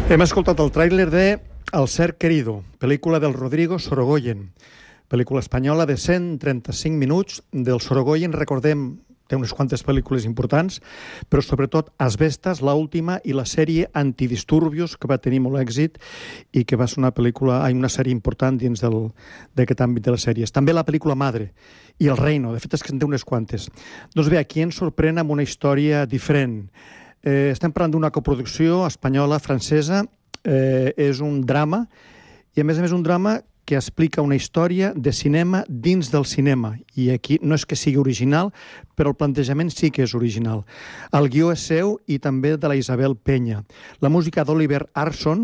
Hem escoltat el tràiler de El ser querido, pel·lícula del Rodrigo Sorogoyen, pel·lícula espanyola de 135 minuts del Sorogoyen. Recordem, té unes quantes pel·lícules importants, però sobretot Asbestas, l'última, i la sèrie Antidisturbios, que va tenir molt èxit i que va ser una sèrie important dins d'aquest àmbit de les sèries. També la pel·lícula Madre i El Reino, de fet és que en té unes quantes. Doncs bé, aquí ens sorprèn amb una història diferent. Estem parlant d'una coproducció espanyola, francesa, és un drama, i a més un drama que explica una història de cinema dins del cinema. I aquí no és que sigui original, però el plantejament sí que és original. El guió és seu i també de la Isabel Peña. La música d'Oliver Arson,